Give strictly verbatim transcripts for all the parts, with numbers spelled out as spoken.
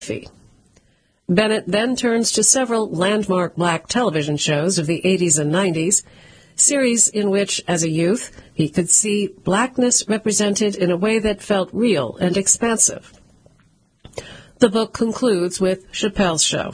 Bennett then turns to several landmark black television shows of the eighties and nineties, series in which, as a youth, he could see blackness represented in a way that felt real and expansive. The book concludes with Chappelle's Show.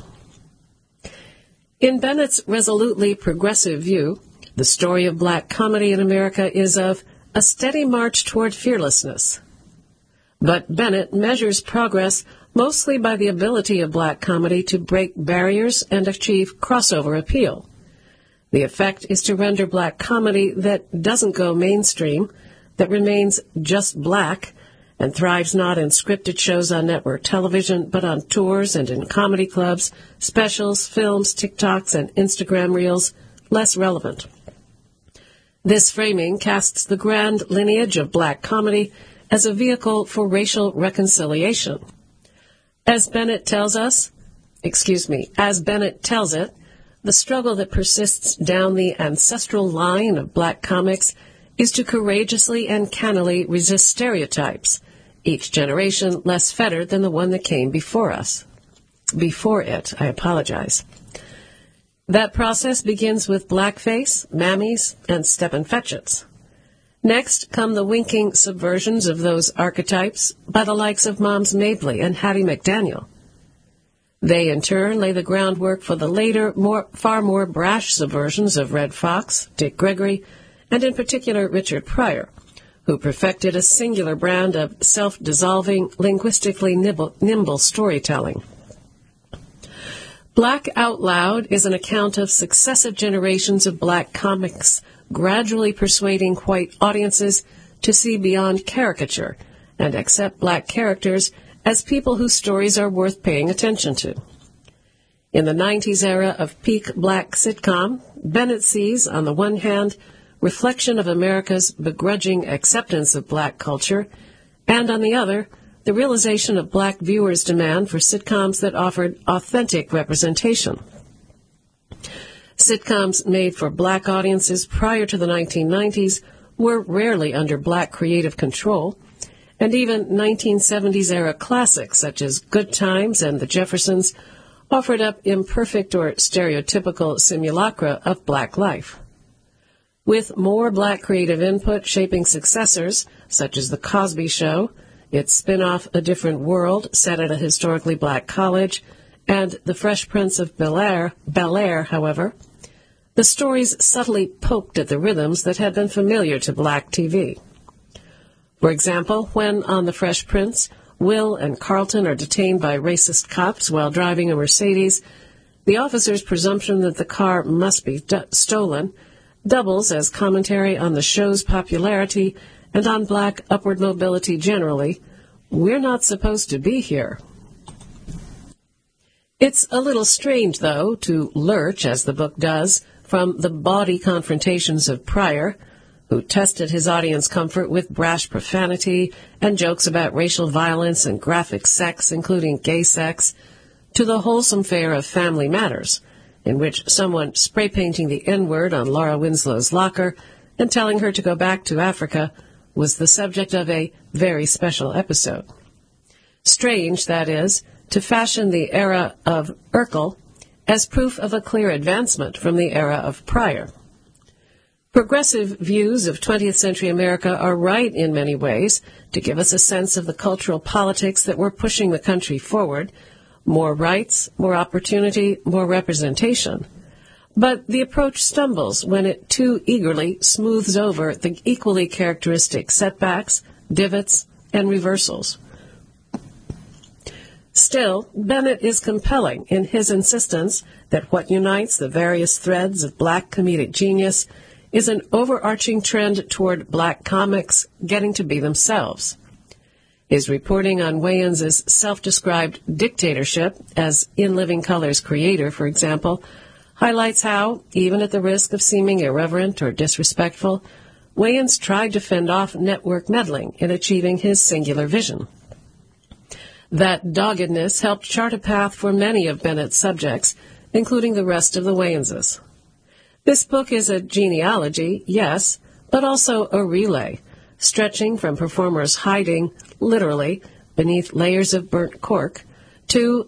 In Bennett's resolutely progressive view, the story of black comedy in America is of a steady march toward fearlessness. But Bennett measures progress mostly by the ability of black comedy to break barriers and achieve crossover appeal. The effect is to render black comedy that doesn't go mainstream, that remains just black, and thrives not in scripted shows on network television, but on tours and in comedy clubs, specials, films, TikToks, and Instagram reels, less relevant. This framing casts the grand lineage of black comedy as a vehicle for racial reconciliation. As Bennett tells us, excuse me, as Bennett tells it, the struggle that persists down the ancestral line of black comics is to courageously and cannily resist stereotypes, each generation less fettered than the one that came before us. Before it, I apologize. That process begins with blackface, mammies, and Steppenfetchits. Next come the winking subversions of those archetypes by the likes of Moms Mabley and Hattie McDaniel. They, in turn, lay the groundwork for the later, more, far more brash subversions of Red Fox, Dick Gregory, and in particular Richard Pryor, who perfected a singular brand of self-dissolving, linguistically nimble, nimble storytelling. Black Out Loud is an account of successive generations of black comics gradually persuading white audiences to see beyond caricature and accept black characters as people whose stories are worth paying attention to. In the nineties era of peak black sitcom, Bennett sees, on the one hand, reflection of America's begrudging acceptance of black culture, and on the other, the realization of black viewers' demand for sitcoms that offered authentic representation. Sitcoms made for black audiences prior to the nineteen nineties were rarely under black creative control, and even nineteen seventies-era classics such as Good Times and The Jeffersons offered up imperfect or stereotypical simulacra of black life. With more black creative input shaping successors, such as The Cosby Show, its spin-off A Different World, set at a historically black college, and The Fresh Prince of Bel-Air, Bel-Air, however, the stories subtly poked at the rhythms that had been familiar to black T V. For example, when on The Fresh Prince, Will and Carlton are detained by racist cops while driving a Mercedes, the officer's presumption that the car must be d- stolen doubles as commentary on the show's popularity and on black upward mobility generally. We're not supposed to be here. It's a little strange, though, to lurch, as the book does, from the bawdy confrontations of Pryor, who tested his audience comfort with brash profanity and jokes about racial violence and graphic sex, including gay sex, to the wholesome fare of Family Matters, in which someone spray-painting the N-word on Laura Winslow's locker and telling her to go back to Africa was the subject of a very special episode. Strange, that is, to fashion the era of Urkel as proof of a clear advancement from the era of Pryor. Progressive views of twentieth century America are right in many ways to give us a sense of the cultural politics that were pushing the country forward: more rights, more opportunity, more representation. But the approach stumbles when it too eagerly smooths over the equally characteristic setbacks, divots, and reversals. Still, Bennett is compelling in his insistence that what unites the various threads of black comedic genius is an overarching trend toward black comics getting to be themselves. His reporting on Wayans' self-described dictatorship as In Living Color's creator, for example, highlights how, even at the risk of seeming irreverent or disrespectful, Wayans tried to fend off network meddling in achieving his singular vision. That doggedness helped chart a path for many of Bennett's subjects, including the rest of the Wayanses. This book is a genealogy, yes, but also a relay, stretching from performers hiding, literally, beneath layers of burnt cork, Two,